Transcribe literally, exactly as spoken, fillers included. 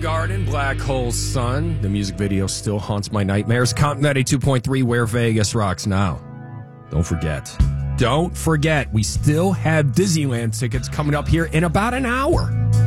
Soundgarden, Black Hole Sun. The music video still haunts my nightmares. Compton ninety-two point three, where Vegas rocks now. Don't forget. Don't forget, we still have Disneyland tickets coming up here in about an hour.